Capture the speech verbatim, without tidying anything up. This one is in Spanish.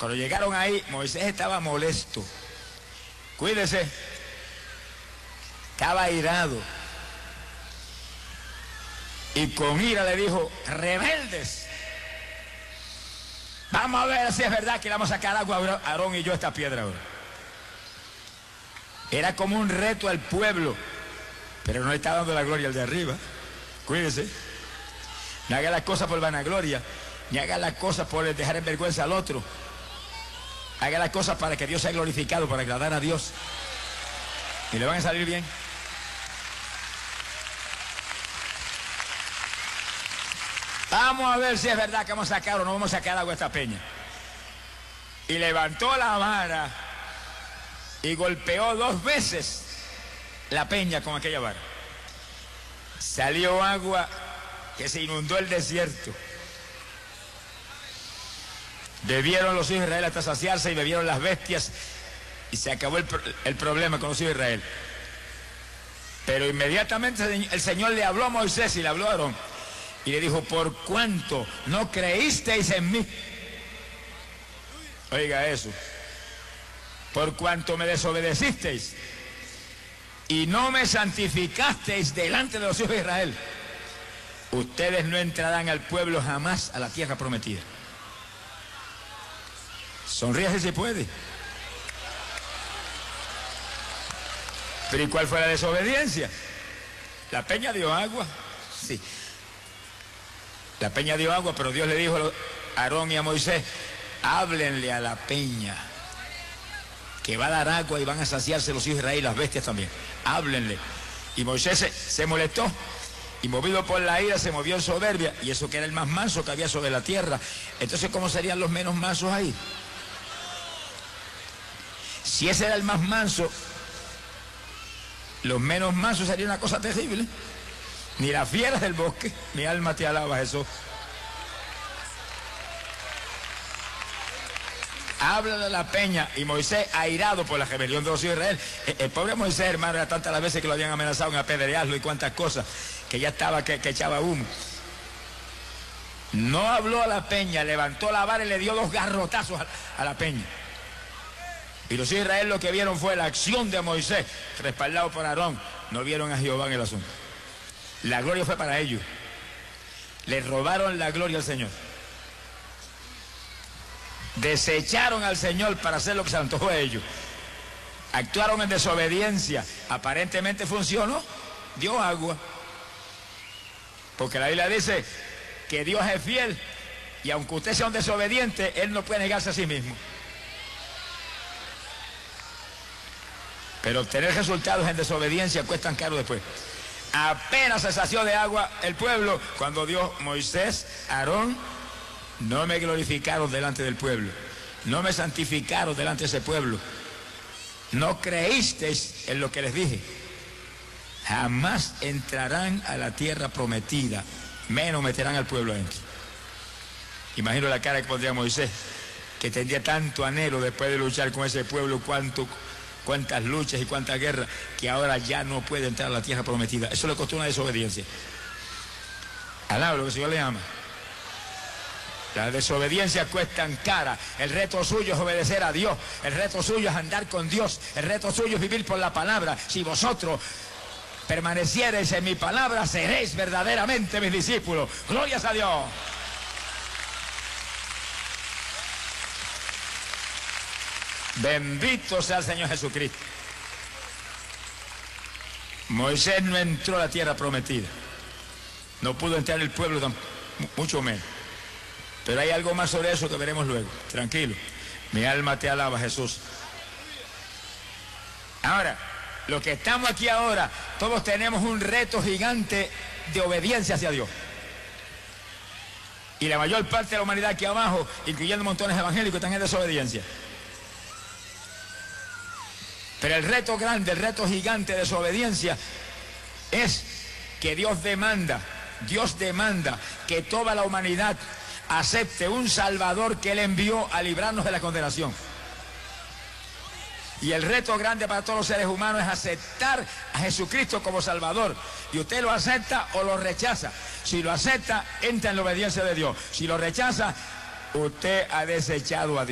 Cuando llegaron ahí, Moisés estaba molesto. Cuídese. Estaba airado. Y con ira le dijo: rebeldes. Vamos a ver si es verdad que le vamos a sacar agua a Aarón y yo esta piedra ahora. Era como un reto al pueblo, pero no le está dando la gloria al de arriba. Cuídese. No haga las cosas por vanagloria, ni haga las cosas por dejar en vergüenza al otro. Haga las cosas para que Dios sea glorificado, para agradar a Dios. Y le van a salir bien. Vamos a ver si es verdad que vamos a sacar o no vamos a sacar agua a esta peña. Y levantó la vara y golpeó dos veces la peña con aquella vara. Salió agua que se inundó el desierto. Bebieron los hijos de Israel hasta saciarse y bebieron las bestias y se acabó el, el problema con los hijos de Israel. Pero inmediatamente el Señor le habló a Moisés y le habló a Aarón y le dijo: por cuanto no creísteis en mí. Oiga eso. Por cuanto me desobedecisteis y no me santificasteis delante de los hijos de Israel, ustedes no entrarán al pueblo jamás a la tierra prometida. Sonríe si se puede. Pero ¿y cuál fue la desobediencia? La peña dio agua. Sí. La peña dio agua, pero Dios le dijo a Aarón y a Moisés: háblenle a la peña que va a dar agua y van a saciarse los hijos de Israel y las bestias también. Háblenle. Y Moisés se, se molestó y movido por la ira se movió en soberbia, y eso que era el más manso que había sobre la tierra. Entonces, ¿cómo serían los menos mansos ahí? Si ese era el más manso, los menos mansos sería una cosa terrible. Ni las fieras del bosque. Mi alma te alaba, Jesús. Habla de la peña. Y Moisés, airado por la rebelión de los hijos de Israel, el, el pobre Moisés, hermano, era tantas las veces que lo habían amenazado en apedrearlo y cuantas cosas, que ya estaba que, que echaba humo. No habló a la peña, levantó la vara y le dio dos garrotazos a, a la peña. Y los hijos de Israel lo que vieron fue la acción de Moisés, respaldado por Aarón. No vieron a Jehová en el asunto. La gloria fue para ellos. Le robaron la gloria al Señor. Desecharon al Señor para hacer lo que se antojó a ellos. Actuaron en desobediencia. Aparentemente funcionó. Dio agua. Porque la Biblia dice que Dios es fiel. Y aunque usted sea un desobediente, Él no puede negarse a sí mismo. Pero obtener resultados en desobediencia cuestan caro después. Apenas se sació de agua el pueblo, cuando Dios, Moisés, Aarón, no me glorificaron delante del pueblo, no me santificaron delante de ese pueblo, no creísteis en lo que les dije, jamás entrarán a la tierra prometida, menos meterán al pueblo adentro. Imagino la cara que pondría Moisés, que tendría tanto anhelo después de luchar con ese pueblo, cuánto... cuántas luchas y cuántas guerras, que ahora ya no puede entrar a la tierra prometida. Eso le costó una desobediencia. Alaba lo que el Señor le ama. Las desobediencias cuestan cara. El reto suyo es obedecer a Dios. El reto suyo es andar con Dios. El reto suyo es vivir por la palabra. Si vosotros permaneciereis en mi palabra, seréis verdaderamente mis discípulos. Glorias a Dios. Bendito sea el Señor Jesucristo. Moisés no entró a la tierra prometida. No pudo entrar el pueblo, tan, mucho menos. Pero hay algo más sobre eso que veremos luego. Tranquilo. Mi alma te alaba, Jesús. Ahora, los que estamos aquí ahora, todos tenemos un reto gigante de obediencia hacia Dios. Y la mayor parte de la humanidad aquí abajo, incluyendo montones evangélicos, están en desobediencia. Pero el reto grande, el reto gigante de desobediencia es que Dios demanda, Dios demanda que toda la humanidad acepte un Salvador que Él envió a librarnos de la condenación. Y el reto grande para todos los seres humanos es aceptar a Jesucristo como Salvador. Y usted lo acepta o lo rechaza. Si lo acepta, entra en la obediencia de Dios. Si lo rechaza, usted ha desechado a Dios.